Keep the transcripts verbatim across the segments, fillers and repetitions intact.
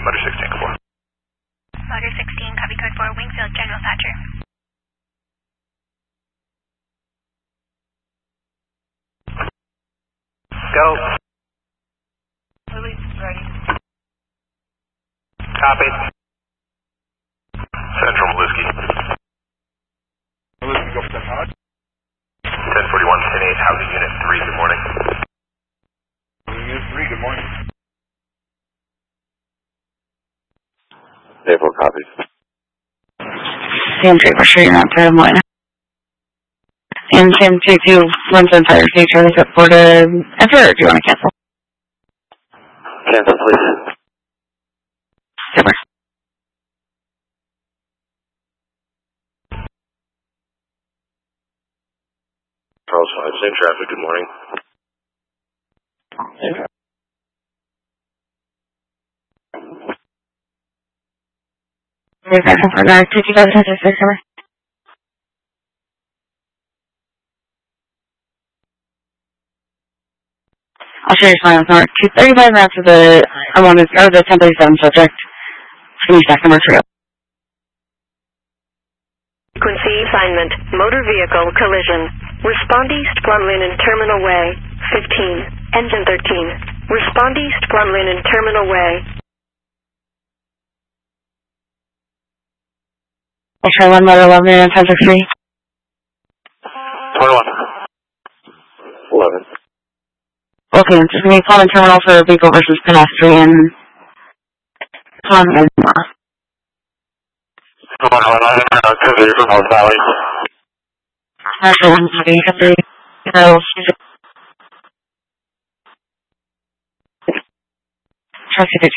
Motor sixteen, code four. Motor sixteen, copy code four, Wingfield, General Thatcher. Go. Louis, ready. Copy. Central Maliski. Maliski, go for ten hot. ten forty-one, ten eight, Housing Unit three, good morning. Unit three, good morning. April copies. Sam three, for sure you're not there, Moina. And Sam two two, one seven five, State Charlie, set for to enter, or do you want to cancel? Cancel, please. Super. Charles five, same traffic, good morning. We're back for our two two thousand six, summer. I'll show you final number. two thirty-five after the, I want to, or the ten thirty-seven subject. Finish back number three. Frequency assignment, motor vehicle collision. Respond East Plumlin Terminal Way, fifteen, engine thirteen. Respond East Plumlin Terminal Way. I'll try one motor eleven and ten six three. twenty-one. eleven. Okay, I'm just going to be calling terminal for vehicle versus pedestrian. Con and more. Come on, hold on, I don't know, because from North Valley. After one copy, after zero, trust it.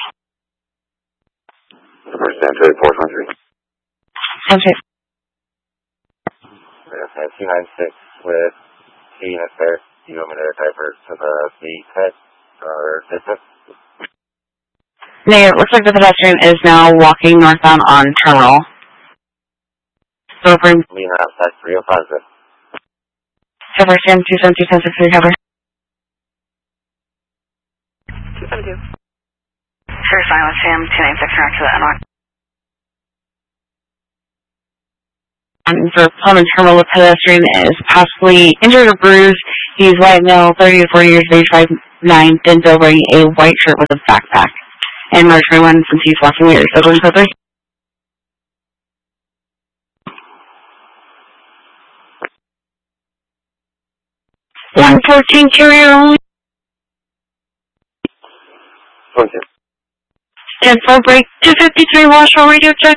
First entry, four hundred. Okay. Okay, two ninety-six with two units there. Do you want me to divert to the C head or distance? Mayor, it looks like the pedestrian is now walking northbound on terminal. So bring Lena outside three oh five, good. cover Sam two seven two ten six three cover. two seven two. Sure, silence Sam two nine six back to the N R. And for Plum and terminal, the pedestrian is possibly injured or bruised. He's white male, thirty to forty years of age, five nine, thin build, wearing a white shirt with a backpack. And March twenty-one, since he's walking later. So going for three. one fourteen carrier only. Okay. ten four break. two fifty-three Washington radio check.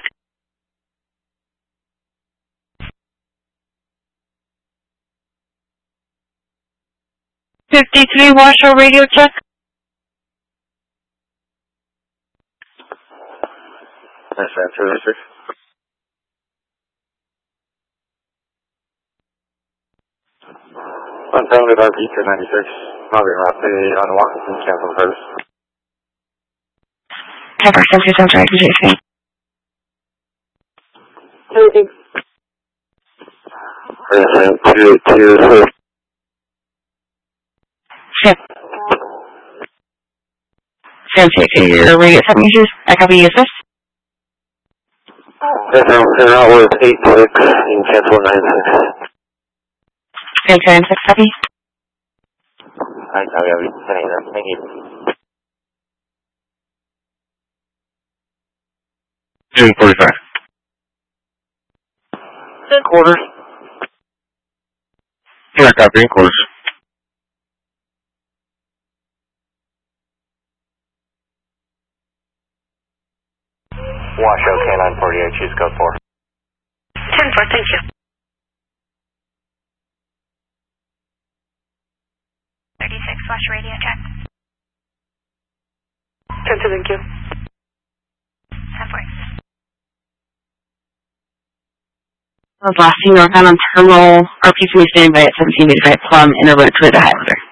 fifty-three Washington radio check. Nice answer, six. One time with R P two ninety-six. Probably around the on Washington cancel first. Cover seven two seven three, J C. Moving. Present two two three. Ship. Sam take your radio set issues. I copy you, sis. They're out with eight six in cancel nine six. Sam nine six, copy. I copy, I'll be sending them. Thank you. June forty-five. Quarters. Yeah, copy, quarters. Washoe K nine forty-eight, choose code four. ten four, thank you. thirty-six, flash radio check. ten two, thank you. ten four. Last seen northbound on terminal. R P C standing by at seventeen eighty-five Plum, interroute to the Highlander.